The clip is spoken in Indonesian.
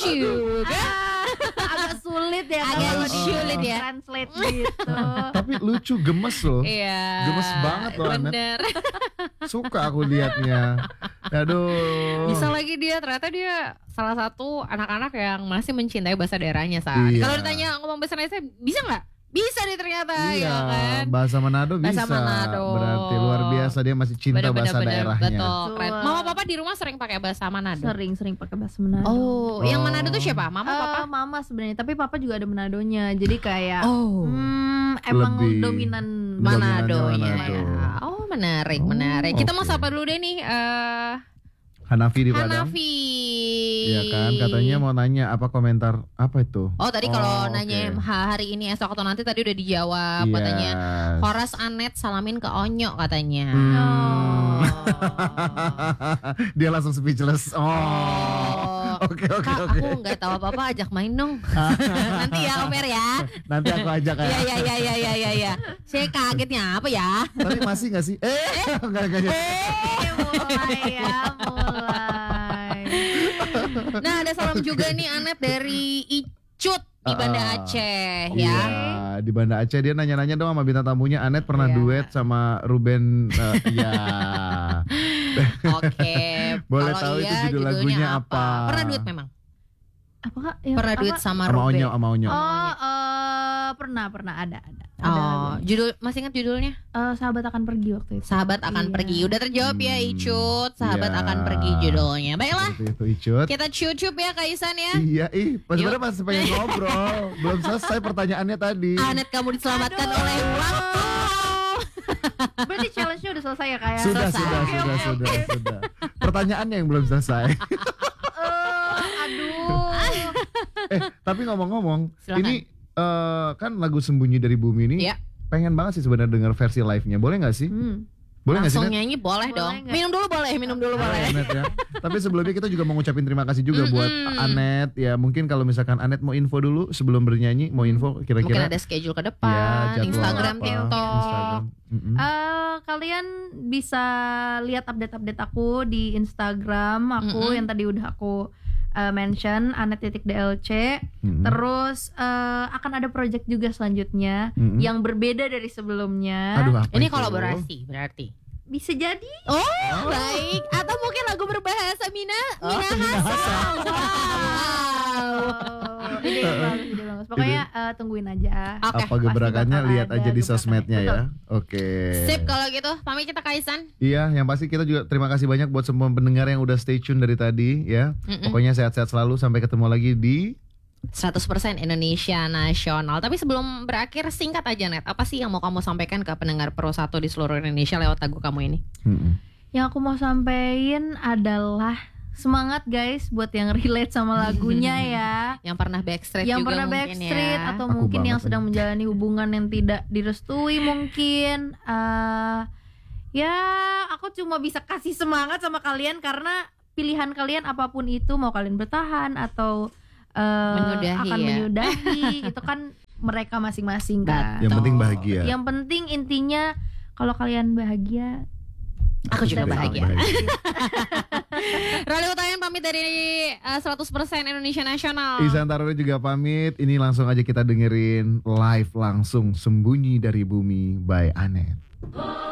juga. Agak sulit ya Agak kalau sulit ya. translate gitu. Tapi lucu, gemes loh. Iya. Gemes banget loh, Anet. Bener. Suka aku liatnya. Aduh. Bisa lagi dia, ternyata dia salah satu anak-anak yang masih mencintai bahasa daerahnya saat. Iya. Kalau ditanya ngomong bahasa Indonesia bisa nggak? Bisa nih ternyata, Iya, ya kan? bahasa Manado Bahasa bisa. Manado. Berarti luar biasa, dia masih cinta bahasa daerahnya. Betul, keren. Betul. Mama papa di rumah sering pakai bahasa Manado. Sering pakai bahasa Manado. Oh, yang Manado tuh siapa? Mama papa? Mama sebenarnya, tapi papa juga ada Manadonya. Jadi kayak Oh. emang Lebih dominan Manado ya. Manado. Oh, menarik. Kita mau oke. sapa dulu deh nih Hanafi di Padang. Hanafi. Iya kan, katanya mau nanya apa komentar apa itu? Oh, tadi kalau oke. nanya hari ini esok atau nanti tadi udah dijawab Yes. katanya. Horas Anet salamin ke Onyo katanya. Oh. Dia langsung speechless. Oke. Kak, aku nggak tahu apa-apa, ajak main dong. Nanti ya Omer ya. Nanti aku ajak ya. Iya. Saya kagetnya apa ya? Tapi masih gak sih? Enggak. mulai. Nah, ada salam juga nih Anet dari Icut di Banda Aceh ya. Iya, di Banda Aceh dia nanya-nanya dong sama bintang tamunya. Anet pernah Iya. duet sama Ruben. Ya. Oke. Boleh Kalau tahu itu iya, judul judulnya lagunya apa? Pernah duet memang? Apa Kak? Ya, Pernah apa? duet sama Sama Ruben? Onyo. Pernah ada. Oh, judul masih ingat judulnya? Sahabat akan pergi waktu itu. Sahabat akan Iya. pergi. Udah terjawab ya Icut. Sahabat Iya. akan pergi judulnya. Baiklah, Seperti itu Icut. kita cucup ya Kaisan ya. Iya, sebenarnya masih pengen ngobrol. Belum selesai pertanyaannya tadi. Anet kamu diselamatkan Aduh. oleh waktu. Berarti challenge-nya udah selesai ya Kak ya? Sudah. Oke. Pertanyaannya yang belum selesai. Aduh. Tapi ngomong-ngomong, Silakan. ini kan lagu Sembunyi dari Bumi ini Iya. pengen banget sih sebenarnya denger versi live-nya. Boleh nggak sih? Boleh nggak sih? Langsung Net? nyanyi boleh Boleh dong. nggak? Minum dulu boleh. Net ya. Tapi sebelumnya kita juga mau ngucapin terima kasih juga buat Anet. Ya mungkin kalau misalkan Anet mau info dulu sebelum bernyanyi, mau info Mungkin kira-kira. ada schedule ke Ya, depan, jadwal Instagram, apa, TikTok. Instagram. Mm-mm. Kalian bisa lihat update-update aku di Instagram aku yang tadi udah aku mention Anet.dlc. Terus akan ada project juga selanjutnya yang berbeda dari sebelumnya. Aduh, apa Ini itu? kolaborasi berarti. Bisa jadi. Oh, baik. Atau mungkin lagu berbahasa Minahasa. Wow. Ide bagus. Pokoknya tungguin aja. Oke. Apa gebrakannya Pasti bakal lihat ada aja di gebrakannya. sosmednya ya. Betul. Oke. Sip kalau gitu. Pamit kita Kaisan. Iya, yang pasti kita juga terima kasih banyak buat semua pendengar yang udah stay tune dari tadi ya. Pokoknya sehat-sehat selalu, sampai ketemu lagi di 100% Indonesia Nasional. Tapi sebelum berakhir, singkat aja Net. Apa sih yang mau kamu sampaikan ke pendengar Pro 1 di seluruh Indonesia lewat lagu kamu ini? Yang aku mau sampein adalah semangat guys buat yang relate sama lagunya ya. Yang pernah backstreet Yang juga pernah mungkin backstreet ya. atau Aku mungkin yang banget sedang lagi. menjalani hubungan yang tidak direstui mungkin. Ya aku cuma bisa kasih semangat sama kalian karena pilihan kalian apapun itu, mau kalian bertahan atau Menyudahi akan ya. menyudahi itu kan mereka masing-masing kan. yang penting bahagia. Yang penting intinya kalau kalian bahagia, Aku juga Kita bahagia. bahagia. Rally Utayan pamit dari 100% Indonesia Nasional. Ihsan Taruri juga pamit. Ini langsung aja kita dengerin live langsung Sembunyi dari Bumi by Anet.